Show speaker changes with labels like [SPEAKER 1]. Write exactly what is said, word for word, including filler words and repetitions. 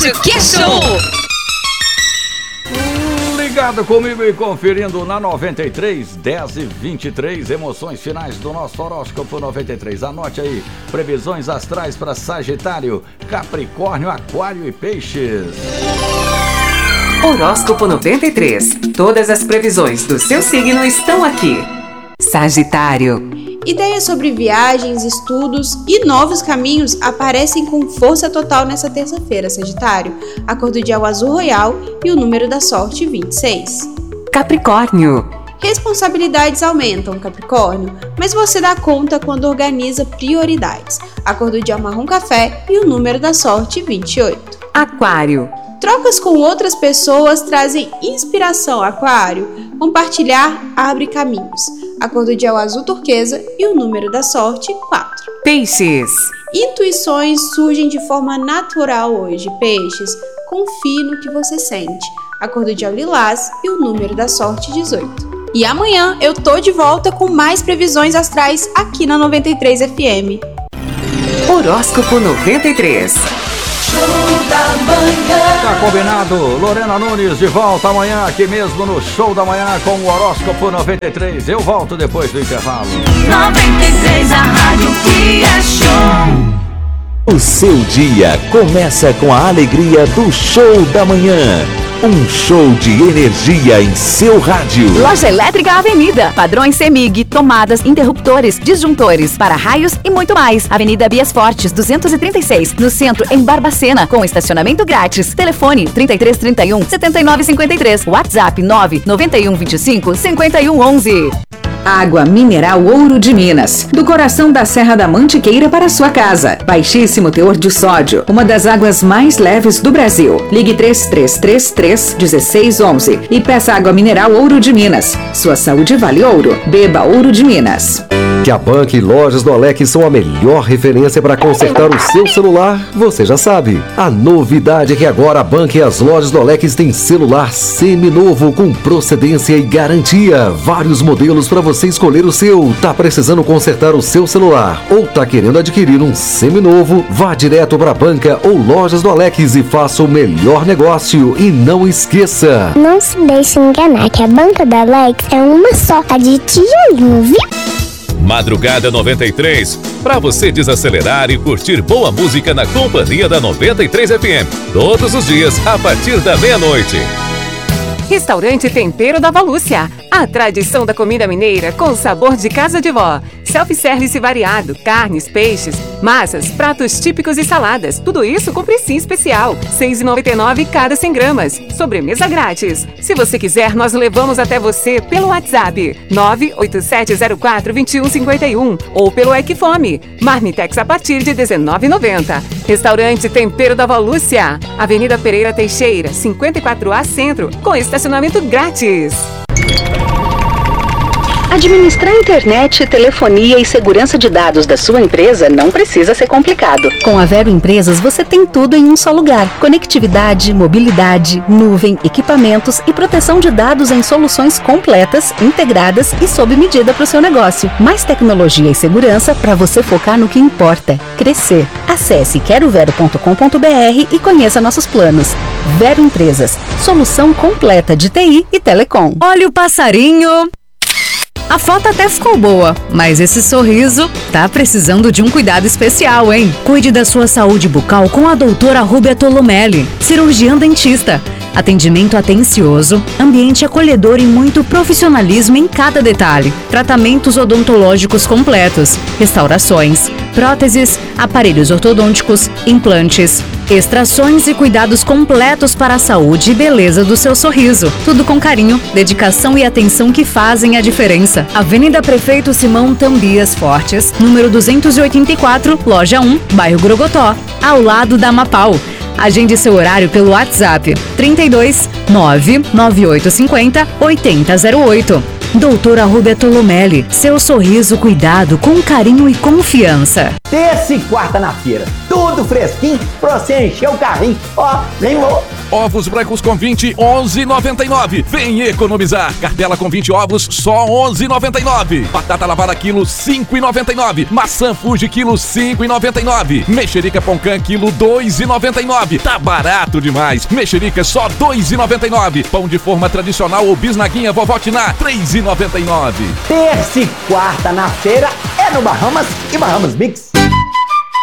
[SPEAKER 1] rádio que é show.
[SPEAKER 2] Ligado comigo e conferindo na noventa e três, dez e vinte e três, emoções finais do nosso horóscopo noventa e três. Anote aí, previsões astrais para Sagitário, Capricórnio, Aquário e Peixes.
[SPEAKER 3] Horóscopo noventa e três. Todas as previsões do seu signo estão aqui. Sagitário.
[SPEAKER 4] Ideias sobre viagens, estudos e novos caminhos aparecem com força total nessa terça-feira, Sagitário. A cor do dia é o azul royal e o número da sorte vinte e seis.
[SPEAKER 3] Capricórnio.
[SPEAKER 4] Responsabilidades aumentam, Capricórnio, mas você dá conta quando organiza prioridades. A cor do dia é o marrom café e o número da sorte vinte e oito.
[SPEAKER 3] Aquário.
[SPEAKER 4] Trocas com outras pessoas trazem inspiração, Aquário. Compartilhar abre caminhos. A cor do dia é o azul turquesa e o número da sorte quatro.
[SPEAKER 3] Peixes.
[SPEAKER 4] Intuições surgem de forma natural hoje, Peixes. Confie no que você sente. A cor do dia é o lilás e o número da sorte dezoito. E amanhã eu tô de volta com mais previsões astrais aqui na noventa e três F M.
[SPEAKER 3] Horóscopo noventa e três.
[SPEAKER 1] Show da manhã.
[SPEAKER 2] Tá combinado, Lorena Nunes de volta amanhã aqui mesmo no Show da Manhã com o Horóscopo noventa e três. Eu volto depois do intervalo.
[SPEAKER 1] noventa e três, a rádio que é show.
[SPEAKER 5] O seu dia começa com a alegria do Show da Manhã. Um show de energia em seu rádio.
[SPEAKER 6] Loja Elétrica Avenida. Padrões CEMIG, tomadas, interruptores, disjuntores, para-raios e muito mais. Avenida Bias Fortes, duzentos e trinta e seis, no centro, em Barbacena, com estacionamento grátis. Telefone trinta e três, trinta e um, setenta e nove, cinquenta e três. WhatsApp nove nove um, vinte e cinco, cinquenta e um, onze.
[SPEAKER 3] Água mineral Ouro de Minas, do coração da Serra da Mantiqueira para sua casa. Baixíssimo teor de sódio, uma das águas mais leves do Brasil. Ligue três três três três, um seis um um e peça água mineral Ouro de Minas. Sua saúde vale ouro. Beba Ouro de Minas.
[SPEAKER 7] Que a Bank e Lojas do Alex são a melhor referência para consertar o seu celular, você já sabe. A novidade é que agora a Bank e as Lojas do Alex têm celular seminovo com procedência e garantia. Vários modelos para você escolher o seu. Tá precisando consertar o seu celular ou tá querendo adquirir um seminovo? Vá direto para a Banca ou Lojas do Alex e faça o melhor negócio. E não esqueça,
[SPEAKER 8] não se deixe enganar que a Banca da Alex é uma só, a de tijolinho, viu?
[SPEAKER 9] Madrugada noventa e três, para você desacelerar e curtir boa música na companhia da noventa e três F M, todos os dias a partir da meia-noite.
[SPEAKER 3] Restaurante Tempero da Valúcia, a tradição da comida mineira com sabor de casa de vó. Self-service variado, carnes, peixes, massas, pratos típicos e saladas. Tudo isso com precinho especial, seis reais e noventa e nove centavos cada cem gramas. Sobremesa grátis. Se você quiser, nós levamos até você pelo WhatsApp nove oito sete zero quatro, dois um cinco um ou pelo Equifome. Marmitex a partir de dezenove reais e noventa centavos. Restaurante Tempero da Valúcia, Avenida Pereira Teixeira, cinquenta e quatro A Centro, com estacionamento grátis.
[SPEAKER 6] Administrar internet, telefonia e segurança de dados da sua empresa não precisa ser complicado. Com a Vero Empresas você tem tudo em um só lugar. Conectividade, mobilidade, nuvem, equipamentos e proteção de dados em soluções completas, integradas e sob medida para o seu negócio. Mais tecnologia e segurança para você focar no que importa, crescer. Acesse quero vero ponto com ponto b r e conheça nossos planos. Vero Empresas, solução completa de T I e telecom.
[SPEAKER 10] Olha o passarinho! A foto até ficou boa, mas esse sorriso tá precisando de um cuidado especial, hein? Cuide da sua saúde bucal com a doutora Rúbia Tolomelli, cirurgiã dentista. Atendimento atencioso, ambiente acolhedor e muito profissionalismo em cada detalhe. Tratamentos odontológicos completos, restaurações, próteses, aparelhos ortodônticos, implantes, extrações e cuidados completos para a saúde e beleza do seu sorriso. Tudo com carinho, dedicação e atenção que fazem a diferença. Avenida Prefeito Simão Tambias Fortes, número duzentos e oitenta e quatro, loja um, bairro Grogotó, ao lado da Mapau. Agende seu horário pelo WhatsApp trinta e dois, nove nove oito cinco zero, oito zero zero oito. Doutora Rúbia Tolomelli, seu sorriso cuidado com carinho e confiança.
[SPEAKER 11] Terça e quarta na feira. tudo fresquinho pra você encher o carrinho. Ó, lembrou?
[SPEAKER 12] Ovos brancos com vinte, onze e noventa e nove. Vem economizar. Cartela com vinte ovos, só onze e noventa e nove. Batata lavada quilo, cinco e noventa e nove. Maçã Fuji quilo, cinco e noventa e nove. Mexerica Poncã quilo, dois e noventa e nove. Tá barato demais. Mexerica só dois e noventa e nove. Pão de forma tradicional ou bisnaguinha Vovó Tiná, três e noventa e nove.
[SPEAKER 11] Terça e quarta na feira é no Bahamas e Bahamas Mix.